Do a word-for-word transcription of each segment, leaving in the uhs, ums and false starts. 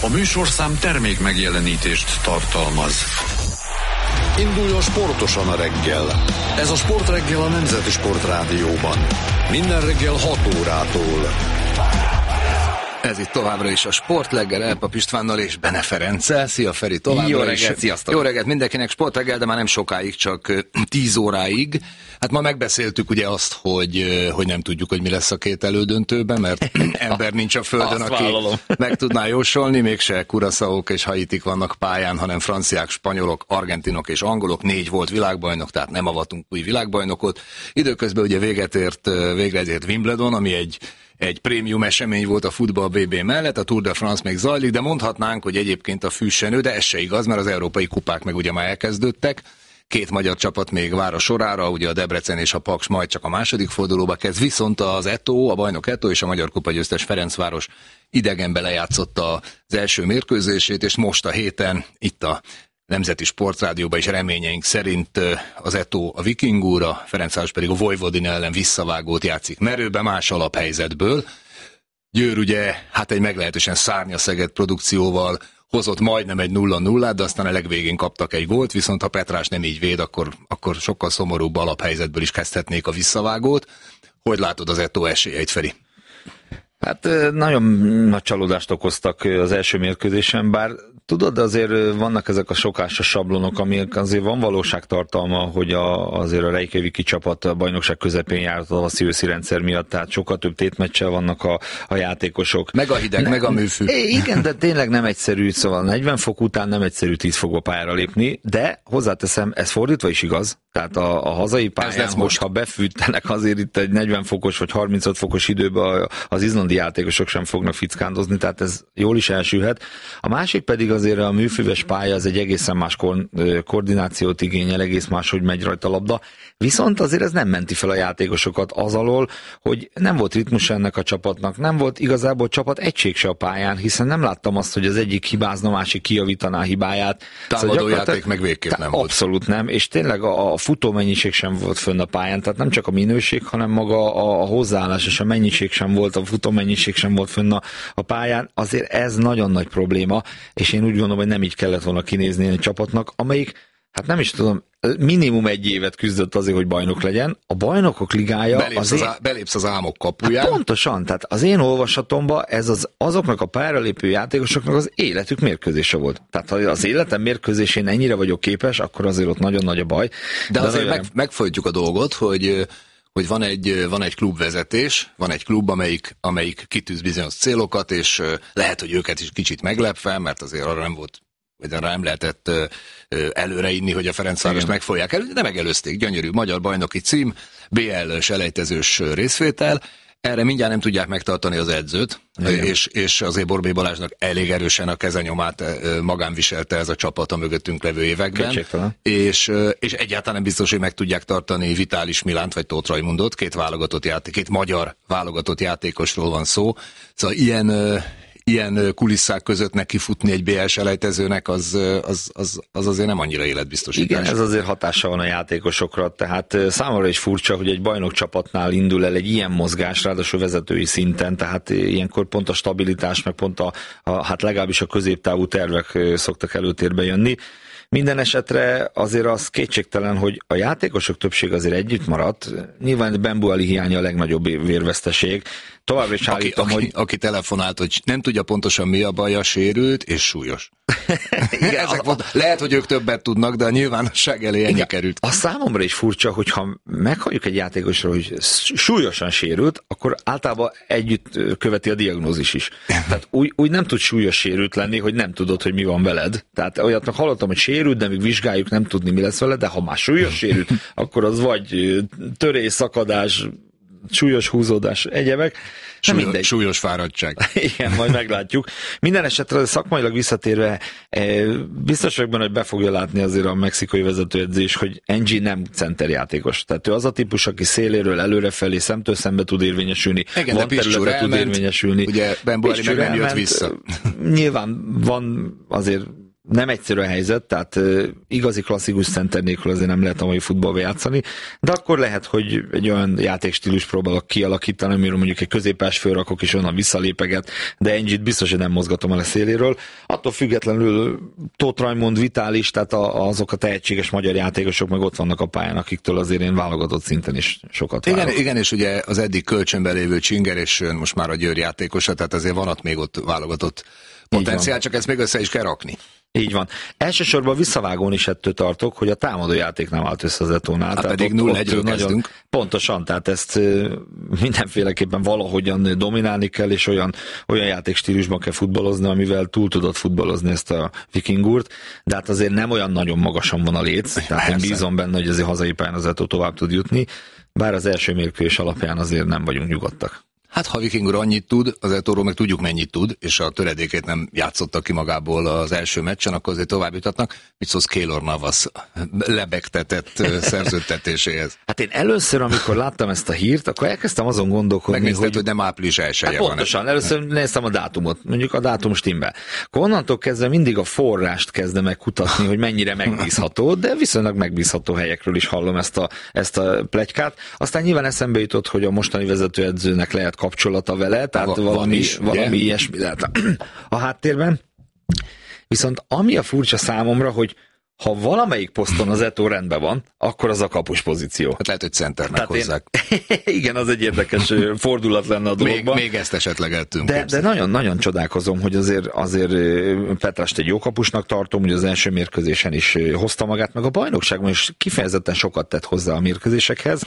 A műsorszám termék megjelenítést tartalmaz. Induljon sportosan a reggel. Ez a Sportreggel a Nemzeti Sportrádióban. Minden reggel hat órától. Ez itt továbbra is a Sportreggel Elpap Istvánnal és Bene Ferenccel. Szia Feri, továbbra Jó is. reggelt, sziasztok! Jó reggelt mindenkinek, Sportreggel, de már nem sokáig, csak tíz óráig. Hát ma megbeszéltük ugye azt, hogy, hogy nem tudjuk, hogy mi lesz a két elődöntőben, mert ember nincs a földön, aki meg tudná jósolni, mégse Curaçaók és Haitik vannak pályán, hanem franciák, spanyolok, argentinok és angolok. Négy volt világbajnok, tehát nem avatunk új világbajnokot. Időközben ugye véget ért, végre ért Wimbledon, ami egy Egy prémium esemény volt a futball bé bé mellett, a Tour de France még zajlik, de mondhatnánk, hogy egyébként a fűsenő, de ez se igaz, mert az európai kupák meg ugye már elkezdődtek. Két magyar csapat még vár a sorára, ugye a Debrecen és a Paks majd csak a második fordulóba kezd, viszont az Eto, a bajnok Eto és a magyar kupa győztes Ferencváros idegenbe lejátszotta az első mérkőzését, és most a héten itt a Nemzeti Sportrádióban is reményeink szerint az Eto a Viking úr, a Ferencváros pedig a Vojvodina ellen visszavágót játszik merőbe, más alaphelyzetből. Győr ugye, hát egy meglehetősen szárnyaszeged produkcióval hozott majdnem egy nulla nullát, de aztán a legvégén kaptak egy gólt, viszont ha Petrás nem így véd, akkor, akkor sokkal szomorúbb alaphelyzetből is kezdhetnék a visszavágót. Hogy látod az Eto esélyeit, Feri? Hát nagyon nagy csalódást okoztak az első mérkőzésen, bár tudod, azért vannak ezek a szokásos sablonok, amik azért van valóságtartalma, hogy a, azért a Reykjaviki csapat a bajnokság közepén járt a tavaszi-őszi rendszer miatt, tehát sokkal több tétmeccsel vannak a, a játékosok. Meg a hideg, ne, meg a műfű. Igen, de tényleg nem egyszerű, szóval negyven fok után nem egyszerű tíz fokba pályára lépni, de hozzáteszem, ez fordítva is igaz. Tehát a, a hazai pályán, most ha befűtenek azért itt egy negyven fokos vagy harmincöt fokos időben, az izlandi játékosok sem fognak fickándozni, tehát ez jól is elsülhet. A másik pedig azért a műfüves pálya, az egy egészen más ko- koordinációt igényel, egész más, hogy megy rajta a labda. Viszont azért ez nem menti fel a játékosokat az alól, hogy nem volt ritmus ennek a csapatnak, nem volt igazából csapat egység se a pályán, hiszen nem láttam azt, hogy az egyik hibázna, a másik kijavítaná a hibáját. Támadó szóval játék meg végképp nem volt. Abszolút nem, és tényleg a, a futómennyiség sem volt fönn a pályán, tehát nem csak a minőség, hanem maga a, a hozzáállás és a mennyiség sem volt, a futómennyiség sem volt fönn a, a pályán. Azért ez nagyon nagy probléma, és én úgy gondolom, hogy nem így kellett volna kinézni a csapatnak, amelyik, hát nem is tudom, minimum egy évet küzdött azért, hogy bajnok legyen. A bajnokok ligája... Belépsz az, az, á, belépsz az álmok kapuján. Hát pontosan, tehát az én olvasatomban ez az, azoknak a pályára lépő játékosoknak az életük mérkőzése volt. Tehát ha az életem mérkőzésén ennyire vagyok képes, akkor azért ott nagyon nagy a baj. De, De azért nagyon... meg, megfojtjuk a dolgot, hogy... hogy van egy, van egy klubvezetés, van egy klub, amelyik, amelyik kitűz bizonyos célokat, és lehet, hogy őket is kicsit meglepve, mert azért arra nem volt, vagy arra nem lehetett előre inni, hogy a Ferencvárost megfogják elő, de megelőzték. Gyönyörű magyar bajnoki cím, bé el selejtezős részvétel. Erre mindjárt nem tudják megtartani az edzőt, és, és azért Borbély Balázsnak elég erősen a kezenyomát magán viselte ez a csapat a mögöttünk levő években. És, és egyáltalán nem biztos, hogy meg tudják tartani Vitális Milánt vagy Tóth Rajmundot, két válogatott játék, két magyar válogatott játékosról van szó. Szóval ilyen, ilyen kulisszák között nekifutni egy bé el selejtezőnek, az, az, az, az azért nem annyira életbiztosítás. Igen, ez azért hatása van a játékosokra, tehát számomra is furcsa, hogy egy bajnokcsapatnál indul el egy ilyen mozgás, ráadásul vezetői szinten, tehát ilyenkor pont a stabilitás, meg pont a, a hát legalábbis a középtávú tervek szoktak előtérbe jönni. Minden esetre azért az kétségtelen, hogy a játékosok többség azért együtt maradt. Nyilván Bembu Ali hiánya a legnagyobb vérveszteség. Továbbra is állítom, aki, hogy... Aki, aki telefonált, hogy nem tudja pontosan mi a baja, sérült és súlyos. Igen, Ezek a, a, lehet, hogy ők többet tudnak, de a nyilvánosság elé ennyi került. A számomra is furcsa, hogyha meghalljuk egy játékosról, hogy súlyosan sérült, akkor általában együtt követi a diagnózis is. Tehát úgy, úgy nem tud súlyos sérült lenni, hogy nem tudod, hogy mi van veled. Tehát olyat meg hallottam, hogy sérült, de még vizsgáljuk, nem tudni, mi lesz vele, de ha már súlyos sérült, akkor az vagy törés, szakadás, súlyos húzódás, egyebek. Súlyos, súlyos fáradtság. Igen, majd meglátjuk. Minden esetre szakmailag visszatérve, biztos vagyok benne, hogy be fogja látni azért a mexikai vezetőedzés, hogy Angie nem centerjátékos. Tehát ő az a típus, aki széléről előrefelé, szemtől szembe tud érvényesülni. Igen, van területe tud érvényesülni. Ugye Bembu Ali meg nem jött vissza. Nyilván van azért nem egyszerű a helyzet, tehát igazi klasszikus center nélkül azért nem lehet a mai futballba játszani, de akkor lehet, hogy egy olyan játékstílus próbálok kialakítani, amiről mondjuk egy középpás fölrakok és onnan visszalépeget, de Engit biztos, hogy nem mozgatom el a széléről. Attól függetlenül Tóth Rajmond, Vitális, tehát azok a tehetséges magyar játékosok meg ott vannak a pályán, akiktől azért én válogatott szinten is sokat várok. Igen, igen, és ugye az eddig kölcsönben lévő Csinger, és most már a Győr játékosa, tehát azért van ott még ott válogatott potenciál, csak ezt még össze is kell rakni. Így van. Elsősorban visszavágón is ettől tartok, hogy a támadójáték nem állt össze az Etónál. Hát pedig nulla egyről kezdünk. Pontosan, tehát ezt mindenféleképpen valahogyan dominálni kell, és olyan, olyan játékstílusban kell futballozni, amivel túl tudod futballozni ezt a Vikingurt, de hát azért nem olyan nagyon magasan van a léc, tehát én bízom benne, hogy azért hazai pályán az Etó tovább tud jutni, bár az első mérkőzés alapján azért nem vagyunk nyugodtak. Hát ha Vikingur annyit tud, az Etóról meg tudjuk mennyit tud, és a töredékét nem játszottak ki magából az első meccsen, akkor azért tovább jutatnak. Mit szólsz Keylor Navas lebegtetett szerződtetéséhez? Hát én először, amikor láttam ezt a hírt, akkor elkezdtem azon gondolkodni, megnézted, hogy... hogy nem április elsője hát van. Pontosan, először néztem a dátumot, mondjuk a dátum stimmel. Akkor onnantól kezdve mindig a forrást kezdem meg kutatni, hogy mennyire megbízható, de viszonylag megbízható helyekről is hallom ezt a, ezt a pletykát. Aztán nyilván eszembe jutott, hogy a mostani vezetőedzőnek lehet kapcsolata vele, tehát Va, valami, is, valami ilyesmi lehet a háttérben. Viszont ami a furcsa számomra, hogy ha valamelyik poszton az Etó rendben van, akkor az a kapus pozíció. Hát lehet, hogy centernek hozzák. Én... Igen, az egy érdekes fordulat lenne a dologban. Még, még ezt esetleg eltünk. De, de nagyon-nagyon csodálkozom, hogy azért, azért Petrást egy jó kapusnak tartom, hogy az első mérkőzésen is hozta magát, meg a bajnokságban is kifejezetten sokat tett hozzá a mérkőzésekhez.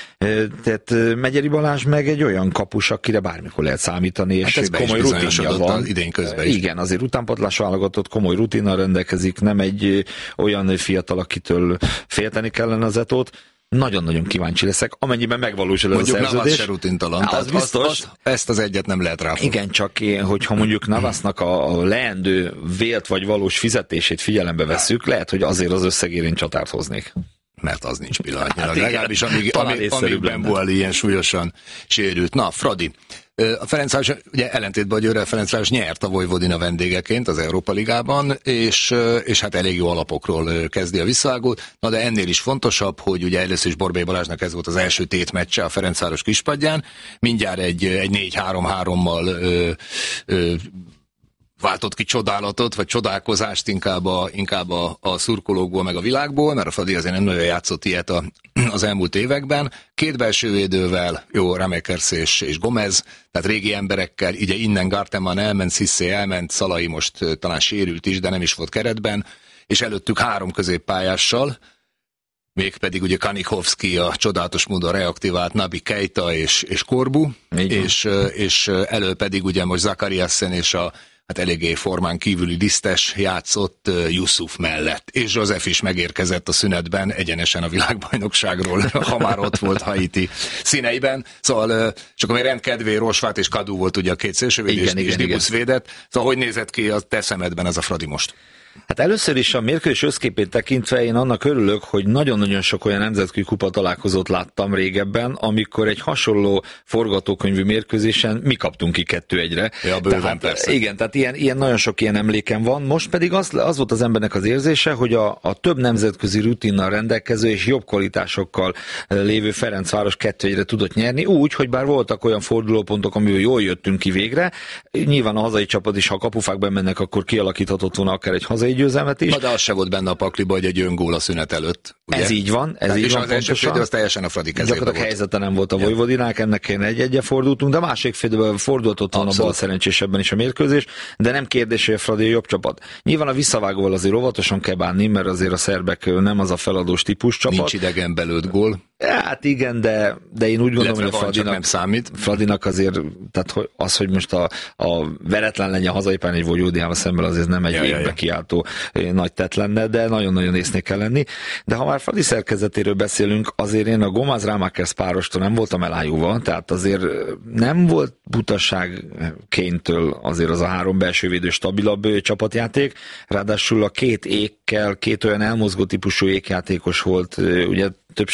Tehát Megyeri Balázs meg egy olyan kapus, akire bármikor lehet számítani, és hát komoly rutinja van. Idén közben is. Igen, azért utánpótlás válogatott, komoly rutinnal rendelkezik, nem egy olyan fiatal, akitől félteni kellene az Etót. Nagyon-nagyon kíváncsi leszek, amennyiben megvalósul ez mondjuk a szerződés. Mondjuk Navas se rutintalan. Az biztos. Az, az, ezt az egyet nem lehet ráfogni. Igen, csak én, hogyha mondjuk Navasnak a, a leendő vélt vagy valós fizetését figyelembe vesszük, lehet, hogy azért az összegérén csatárt hoznék. Mert az nincs pillanatnyilag. Hát legalábbis amíg, amíg, amíg Bembuali ilyen súlyosan sérült. Na, Fradi. A Ferencváros, ugye ellentétben a Győrrel, Ferencváros nyert a Vojvodina vendégeként az Európa Ligában, és, és hát elég jó alapokról kezdi a visszavágót. Na de ennél is fontosabb, hogy ugye először is Borbély Balázsnak ez volt az első tétmeccse a Ferencváros kispadján. Mindjárt egy, egy négy három-hárommal ö, ö, váltott ki csodálatot, vagy csodálkozást inkább a, inkább a, a szurkolókból, meg a világból, mert a Fradi azért nem nagyon játszott ilyet a, az elmúlt években. Két belső védővel, jó, Ramekers és, és Gomez, tehát régi emberekkel, ugye innen Garteman elment, Cissé elment, Szalai most talán sérült is, de nem is volt keretben, és előttük három középpályással, mégpedig ugye Kanichovski, a csodálatos módon reaktivált Nabi Keita és, és Korbu, és, és elő pedig ugye most Zakariasen és a hát eléggé formán kívüli lisztes játszott uh, Yusuf mellett. És József is megérkezett a szünetben egyenesen a világbajnokságról, ha már ott volt Haiti színeiben. Szóval uh, csak ami rendkedvé Rosvát és Kadu volt ugye a két szélsővéd, és, és Dibusz védett. Szóval hogy nézett ki a te szemedben ez a Fradi most? Hát először is a mérkőzés összképét tekintve én annak örülök, hogy nagyon-nagyon sok olyan nemzetközi kupa találkozót láttam régebben, amikor egy hasonló forgatókönyvű mérkőzésen mi kaptunk ki kettő egyre. Ja, bőven, tehát, persze. Igen, tehát ilyen, ilyen, nagyon sok ilyen emlékem van. Most pedig az, az volt az embernek az érzése, hogy a, a több nemzetközi rutinnal rendelkező és jobb kvalitásokkal lévő Ferencváros kettő egyre tudott nyerni, úgy, hogy bár voltak olyan fordulópontok, amivel jól jöttünk ki végre. Nyilván a hazai csapat is, ha a kapufákban mennek, akkor kialakíthatott volna akár egy hazai győzelmet is. Na, de az se volt benne a pakliba, hogy egy öngól a szünet előtt. Ugye? Ez így van, ez tehát így és van az első félidő az teljesen a Fradi kezében volt. Helyzete nem volt a Vojvodinák, ennek én egy-egyel fordultunk, de a másik félidőben fordultott volna bal szerencsésebben is a mérkőzés, de nem kérdés, hogy a Fradi a jobb csapat. Nyilván a visszavágóval azért óvatosan kell bánni, mert azért a szerbek nem az a feladós típus csapat. Nincs idegen belőtt gól. Hát igen, de, de én úgy gondolom, illetve hogy a Fradinak, nem számít. Fradinak azért, tehát hogy az, hogy most a, a veretlen legyen a hazai pályán egy Vojvodinával szemben, azért nem egy ja, végbe ja, ja. kiáltó nagy tett lenne, de nagyon-nagyon észnél kell lenni. De ha már Fradi szerkezetéről beszélünk, azért én a Gomez Rámakers párostól nem voltam elájúva, tehát azért nem volt butaság Kane-től azért az a három belsővédő stabilabb csapatjáték, ráadásul a két ékkel, két olyan elmozgó típusú ékjátékos volt, ugye többségében Lenny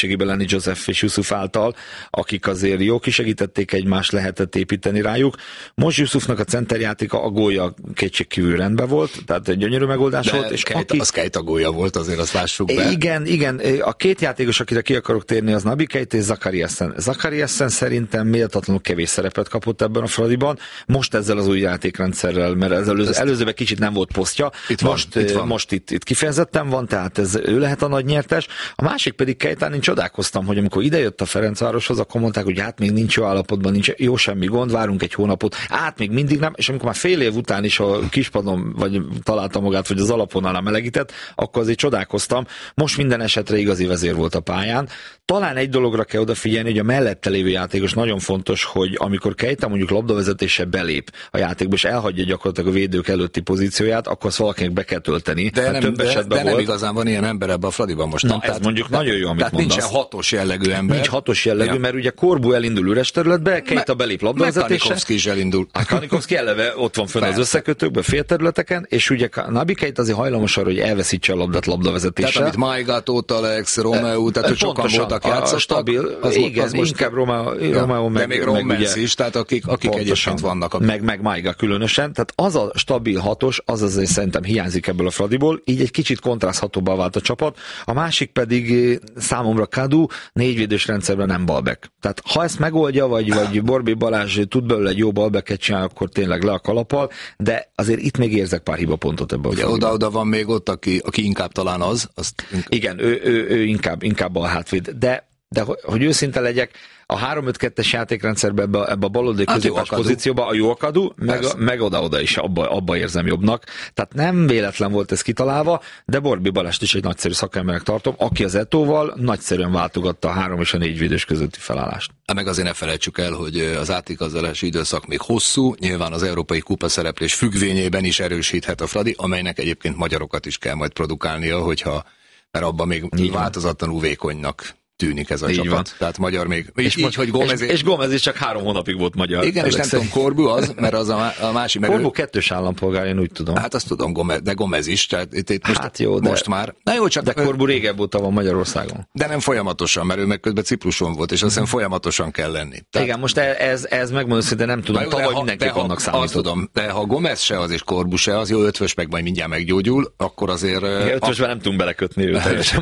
Joseph és Yusuf által, akik azért jó kisegítették egymást, lehetett építeni rájuk. Most Yusufnak a centerjátéka, a gólya kétségkívül rendben volt, tehát egy gyönyörű megoldás de volt. És Keita, aki... az Keita gólya volt, azért azt lássuk be. Igen, igen, a két játékos, akire ki akarok térni, az Naby Keita és Zachary Essen. Zachary Essen szerintem méltatlanul kevés szerepet kapott ebben a Fradiban, most ezzel az új játékrendszerrel, mert ez előző, előzőben kicsit nem volt posztja, itt most, van, itt, van. most itt, itt kifejezetten van, tehát ez, ő lehet a nagy nyertes. A másik pedig Keitán, én csodálkoztam, hogy amikor idejött a Ferencvároshoz, akkor mondták, hogy hát még nincs jó állapotban, nincs jó semmi gond, várunk egy hónapot, hát még mindig nem, és amikor már fél év után is a kispadon vagy találta magát, vagy az alapon melegített, akkor azért csodálkoztam. Most minden esetre igazi vezér volt a pályán. Talán egy dologra kell odafigyelni, hogy a mellette lévő játékos nagyon fontos, hogy amikor Keita mondjuk labdavezetéssel belép a játékba, és elhagyja gyakorlatilag a védők előtti pozícióját, akkor azt valakinek be kell tölteni. De, nem, több de, esetben de nem volt. igazán van ilyen ember ebben a Fradiban most. Na, tehát, ez mondjuk tehát, nagyon jó, amit tehát mondasz. Nincsen hatos jellegű ember. Nincs hatos jellegű, ja. mert ugye Korbu elindul üres területbe, Keita belép labdavezetésre. Kanikovszki is elindul. A Kanikovszki eleve ott van fönn az összekötőkben, félterületeken, és ugye Naby Keita azért hajlamos arra, hogy elveszítse a labdát labdavezetéssel. Tehát amit Maigát, Alex, Romeo, tehát hogy sokan voltak játszottak. Stabil, az, igen, az most inkább Romeo, ja, Romeo meg, de még Romans is, tehát akik, akik egyébként vannak. Akik... Meg, meg Maiga különösen, tehát az a stabil hatos, az azért szerintem hiányzik ebből a Fradiból, így egy kicsit kontraszthatóbbá vált a csapat, a másik pedig számomra Kadu négyvédős rendszerben nem balbek. Tehát ha ezt megoldja, vagy, vagy Borbély Balázs tud belőle egy jó balbeket csinálni, akkor tényleg le a kalappal, de azért itt még érzek pár hibapontot ebből. Ugye oda-oda van még ott, aki, aki inkább talán az. Azt... Igen, ő, ő, ő inkább, inkább a hátvéd, de, de hogy őszinte legyek, a három öt kettes játékrendszerben ebbe, ebbe a baloldali hát középpás pozícióba a jó Kadu, meg, meg oda-oda is abba, abba érzem jobbnak. Tehát nem véletlen volt ez kitalálva, de Borbély Balást is egy nagyszerű szakembernek tartom, aki az Etóval nagyszerűen váltogatta a három és a négy védős közötti felállást. Meg azért ne felejtsük el, hogy az átigazolási időszak még hosszú, nyilván az európai kupa szereplés függvényében is erősíthet a Fradi, amelynek egyébként magyarokat is kell majd produkálnia, hogyha, mert abban még így változatlanul vékonynak tűnik ez a így csapat. Van. Tehát magyar még. És, így, hogy Gomez és, és Gomez is csak három hónapig volt magyar. Igen, és nem tudom, Korbu az, mert az a, a másik. Korbu ő... kettős állampolgár, én úgy tudom. Hát azt tudom, Gomez, de Gomez is. Tehát itt, itt most, hát jó, de, most már. Na jó, csak de Korbu régebb óta van Magyarországon. De nem folyamatosan, mert ő meg közben Cipruson volt, és azt hiszem folyamatosan kell lenni. Tehát... Igen, most ez, ez megmondom, hogy de nem tudom, tavaly mindenképp annak számított. Azt tudom, de ha Gomez se az, és Korbu se az, jó, ötvös meg majd mindjárt meggyógyul, akkor azért... Ötvösben nem tudunk belekötni őt.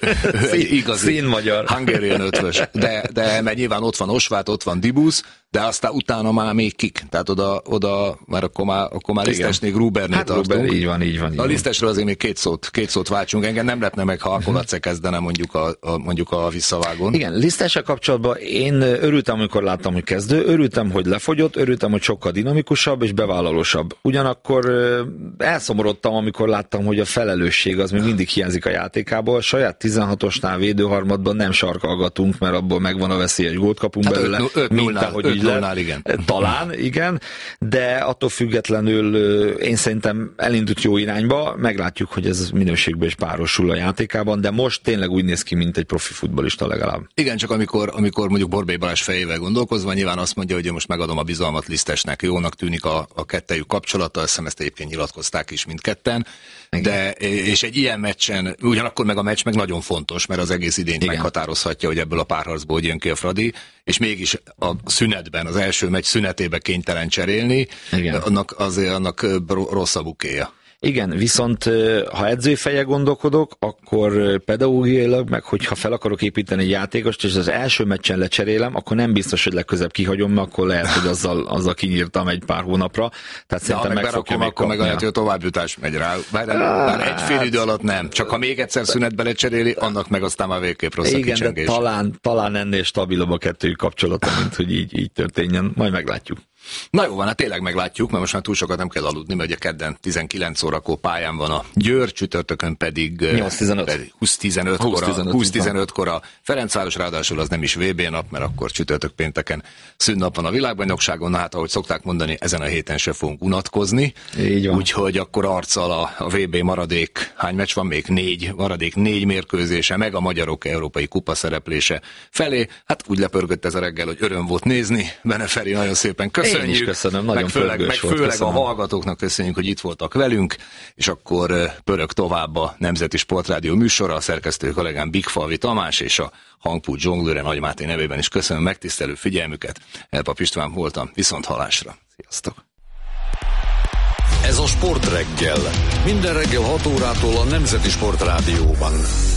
Igazi. Szín magyar. Hungarian ötvös. De, de mert nyilván ott van Osvát, ott van Dibusz, de aztán utána már még kik. Tehát oda, oda mert akkor már, akkor már Lisztesnél Grubernél hát tartunk. Gruber, így van, így van. Így a Lisztesről azért még két szót, két szót váltsunk. Engem nem lepne meg, ha akkor Lace kezdene mondjuk a, a, mondjuk a visszavágón. Igen, Lisztessel kapcsolatban én örültem, amikor láttam, hogy kezdő, örültem, hogy lefogyott, örültem, hogy sokkal dinamikusabb és bevállalósabb. Ugyanakkor elszomorodtam, amikor láttam, hogy a felelősség az még mindig hiányzik a játékából. A saját tizenhatosnál védőharmadban nem sarkalgatunk, mert abból megvan a veszély, egy gólt kapunk hát belőle, öt, mint ahogy így lehet. Igen. Talán, igen, de attól függetlenül én szerintem elindult jó irányba, meglátjuk, hogy ez minőségben is párosul a játékában, de most tényleg úgy néz ki, mint egy profi futballista legalább. Igen, csak amikor, amikor mondjuk Borbély Balázs fejével gondolkozva, nyilván azt mondja, hogy most megadom a bizalmat Lisztesnek, jónak tűnik a, a kettejük kapcsolata, azt hiszem ezt egyébként nyilatkozták is mindketten, de és egy ilyen meccsen, ugyanakkor meg a meccs meg nagyon fontos, mert az egész idényt igen. meghatározhatja, hogy ebből a párharcból jön ki a Fradi, és mégis a szünetben, az első meccs szünetében kénytelen cserélni, igen. annak azért annak rossz a bukéja. Igen, viszont ha edzői feje gondolkodok, akkor pedagógiailag, meg hogyha fel akarok építeni egy játékost, és az első meccsen lecserélem, akkor nem biztos, hogy legközebb kihagyom, mert akkor lehet, hogy azzal, azzal kinyírtam egy pár hónapra. Tehát de szerintem meg fogja még akkor meg lehet, hogy a továbbjutás megy rá. Bár, bár egy fél idő alatt nem. Csak ha még egyszer szünetbe lecseréli, annak meg aztán már végképp rossz a igen, de talán, talán ennél stabilabb a kettőjük kapcsolata, mint hogy így, így történjen. Majd meglátjuk. Na jó van, hát tényleg meglátjuk, mert most már túl sokat nem kell aludni, mert ugye kedden tizenkilenc órakor pályán van a Győr, csütörtökön pedig húsz tizenötkor a Ferencváros, ráadásul az nem is vé bé nap, mert akkor csütörtök pénteken szünnap van a világbajnokságon, na hát ahogy szokták mondani, ezen a héten se fogunk unatkozni, úgyhogy akkor arccal a, a vé bé maradék, hány meccs van még? Négy, maradék négy mérkőzése, meg a magyarok európai kupa szereplése felé, hát úgy lepörgött ez a reggel, hogy öröm volt nézni, Bene Feri, nagyon szépen köszönöm. köszönjük. Én is köszönöm, nagyon meg főleg, meg volt, főleg köszönöm. a hallgatóknak köszönjük, hogy itt voltak velünk, és akkor pörög tovább a Nemzeti Sportrádió műsora, a szerkesztő kollégám Bigfalvi Tamás és a hangpult zsonglőre Nagy Máté nevében is köszönöm megtisztelő figyelmüket. Elpap István voltam, viszont hallásra. Sziasztok! Ez a Sportreggel. Minden reggel hat órától a Nemzeti Sportrádióban.